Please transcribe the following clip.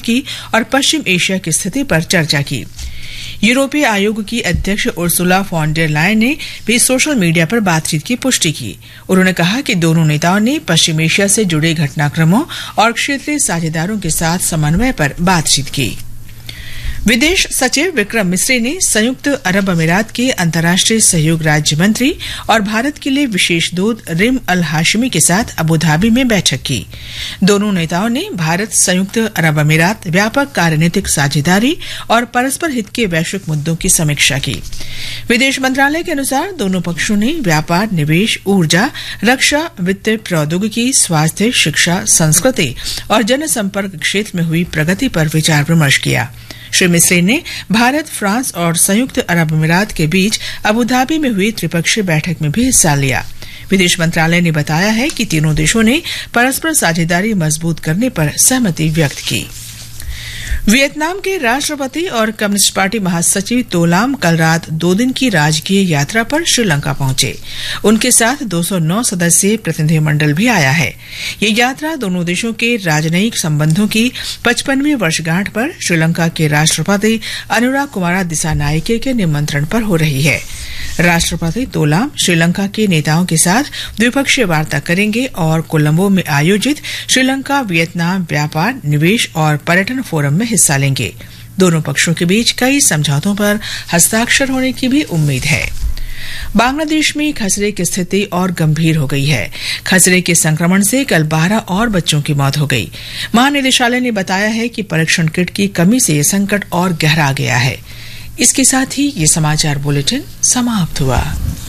तुर्की और पश्चिम एशिया की स्थिति पर चर्चा की। यूरोपीय आयोग की अध्यक्ष उर्सुला फॉन डेर लायन ने भी सोशल मीडिया पर बातचीत की पुष्टि की। उन्होंने कहा कि दोनों नेताओं ने पश्चिम एशिया से जुड़े घटनाक्रमों और क्षेत्रीय साझेदारों के साथ समन्वय पर बातचीत की। विदेश सचिव विक्रम मिस्री ने संयुक्त अरब अमीरात के अंतर्राष्ट्रीय सहयोग राज्य मंत्री और भारत के लिए विशेष दूत रिम अल हाशिमी के साथ अबुधाबी में बैठक की। दोनों नेताओं ने भारत संयुक्त अरब अमीरात व्यापक कार्यनीतिक साझेदारी और परस्पर हित के वैश्विक मुद्दों की समीक्षा की। विदेश मंत्रालय के अनुसार दोनों पक्षों ने व्यापार, निवेश, ऊर्जा, रक्षा, वित्त, प्रौद्योगिकी, स्वास्थ्य, शिक्षा, संस्कृति और जनसंपर्क क्षेत्र में हुई प्रगति पर विचार विमर्श किया। श्री मिस्री ने भारत, फ्रांस और संयुक्त अरब अमीरात के बीच अबुधाबी में हुई त्रिपक्षीय बैठक में भी हिस्सा लिया। विदेश मंत्रालय ने बताया है कि तीनों देशों ने परस्पर साझेदारी मजबूत करने पर सहमति व्यक्त की। वियतनाम के राष्ट्रपति और कम्युनिस्ट पार्टी महासचिव तो लाम कल रात 2 दिन की राजकीय यात्रा पर श्रीलंका पहुंचे। उनके साथ 209 सदस्यीय प्रतिनिधिमंडल भी आया है। ये यात्रा दोनों देशों के राजनयिक संबंधों की 55वीं वर्षगांठ पर श्रीलंका के राष्ट्रपति अनुराग कुमारा दिसानायके के निमंत्रण पर हो रही है। राष्ट्रपति तो लाम श्रीलंका के नेताओं के साथ द्विपक्षीय वार्ता करेंगे और कोलंबो में आयोजित श्रीलंका वियतनाम व्यापार, निवेश और पर्यटन फोरम में हिस्सा लेंगे। दोनों पक्षों के बीच कई समझौतों पर हस्ताक्षर होने की भी उम्मीद है। बांग्लादेश में खसरे की स्थिति और गंभीर हो गई है। खसरे के संक्रमण से कल 12 और बच्चों की मौत हो गई। महानिदेशालय ने बताया है कि परीक्षण किट की कमी से यह संकट और गहरा गया है। इसके साथ ही ये समाचार बुलेटिन समाप्त हुआ।